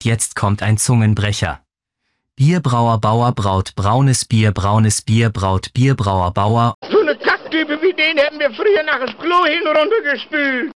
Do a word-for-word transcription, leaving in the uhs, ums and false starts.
jetzt kommt ein Zungenbrecher. Bierbrauer Bauer braut braunes Bier, braunes Bier braut Bierbrauer Bauer. So eine Kacktübe wie den hätten wir früher nach dem Klo hin und runter gespült.